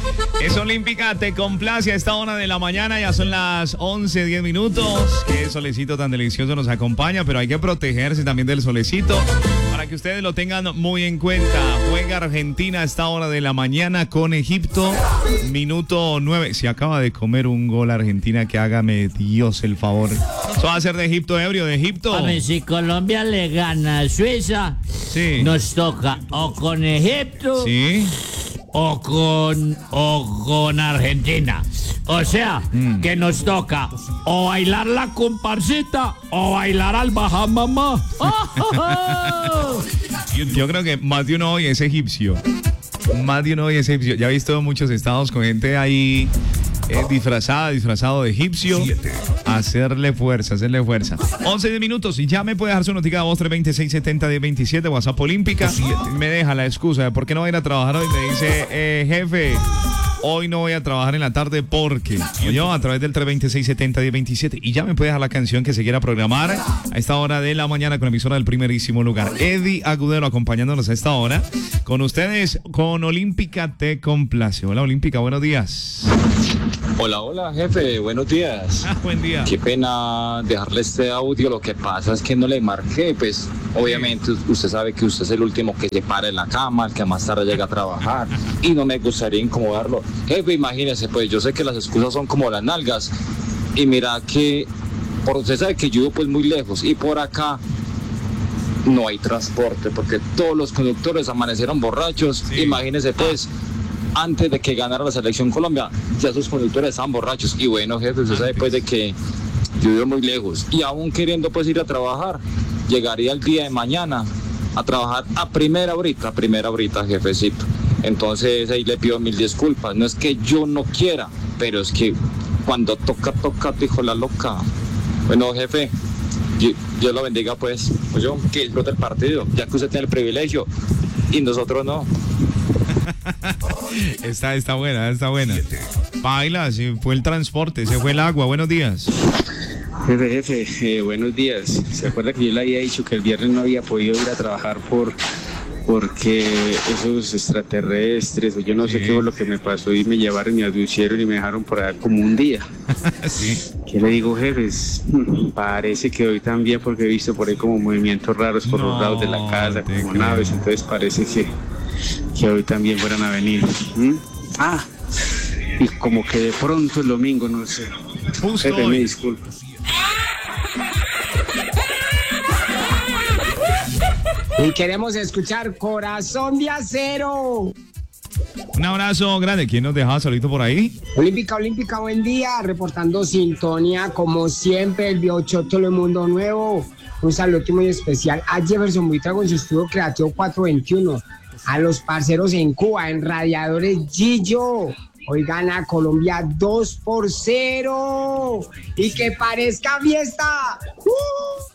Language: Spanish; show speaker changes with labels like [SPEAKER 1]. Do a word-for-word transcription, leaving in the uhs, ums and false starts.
[SPEAKER 1] Es Olímpica, te complace a esta hora de la mañana, ya son las once, diez minutos. Qué solecito tan delicioso nos acompaña, pero hay que protegerse también del solecito para que ustedes lo tengan muy en cuenta. Juega Argentina a esta hora de la mañana con Egipto, minuto nueve. Si acaba de comer un gol Argentina, que hágame Dios el favor. Eso va a ser de Egipto, ebrio, de Egipto.
[SPEAKER 2] A ver, si Colombia le gana a Suiza,
[SPEAKER 1] sí,
[SPEAKER 2] nos toca o con Egipto,
[SPEAKER 1] sí,
[SPEAKER 2] o con o con Argentina. O sea, mm. que nos toca o bailar la comparsita o bailar al Bahamamá.
[SPEAKER 1] yo, yo creo que más de uno hoy es egipcio. Más de uno hoy es egipcio. Ya he visto muchos estados con gente ahí eh, disfrazada, disfrazado de egipcio. Siete. Hacerle fuerza, hacerle fuerza. once de minutos y ya me puede dejar su notica de voz tres dos seis, seis cero, uno cero siete, WhatsApp Olímpica. Siete. Me deja la excusa de por qué no voy a ir a trabajar hoy. Me dice, eh, jefe, hoy no voy a trabajar en la tarde porque yo a través del tres dos seis, siete cero, uno cero siete. Y ya me puede dejar la canción que se quiera programar a esta hora de la mañana con la emisora del primerísimo lugar. Eddie Agudelo acompañándonos a esta hora. Con ustedes, con Olímpica te complace. Hola Olímpica, buenos días.
[SPEAKER 3] Hola, hola jefe, buenos días.
[SPEAKER 1] Ah, buen día.
[SPEAKER 3] Qué pena dejarle este audio, lo que pasa es que no le marqué, pues obviamente usted sabe que usted es el último que se para en la cama, el que más tarde llega a trabajar y no me gustaría incomodarlo. Jefe, imagínese, pues yo sé que las excusas son como las nalgas y mira que por usted sabe que yo vivo pues muy lejos y por acá no hay transporte porque todos los conductores amanecieron borrachos, sí. Imagínese pues. Antes de que ganara la selección Colombia, ya sus conductores estaban borrachos. Y bueno, jefe, usted sabe pues de que yo vivo muy lejos. Y aún queriendo pues ir a trabajar, llegaría el día de mañana a trabajar a primera horita, a primera horita, jefecito. Entonces ahí le pido mil disculpas. No es que yo no quiera, pero es que cuando toca, toca, dijo la loca. Bueno, jefe, Dios lo bendiga pues. Pues yo, que disfrute el partido, ya que usted tiene el privilegio y nosotros no.
[SPEAKER 1] Está, está buena, está buena. Baila, se fue el transporte, se fue el agua. Buenos días.
[SPEAKER 4] Jefe, jefe, eh, buenos días. ¿Se acuerda que yo le había dicho que el viernes no había podido ir a trabajar por porque esos extraterrestres, o yo no sí. sé qué fue lo que me pasó y me llevaron y me aducieron y me dejaron por allá como un día? Sí. ¿Qué le digo, jefes? Parece que hoy también, porque he visto por ahí como movimientos raros por no, los lados de la casa, como creo. naves, entonces parece que que hoy también fueran a venir. ¿Mm? Ah, y como que de pronto el domingo, no sé.
[SPEAKER 1] Justo
[SPEAKER 4] Jefe, me disculpa.
[SPEAKER 5] Y queremos escuchar Corazón de Acero.
[SPEAKER 1] Un abrazo grande. ¿Quién nos dejaba solito por ahí?
[SPEAKER 5] Olímpica, Olímpica, buen día. Reportando sintonía, como siempre, el Biochoto del Mundo Nuevo. Un saludo muy especial a Jefferson Buitrago con su estudio creativo cuatro veintiuno. A los parceros en Cuba, en Radiadores Gillo. Hoy gana Colombia dos por cero. Y que parezca fiesta. ¡Uh!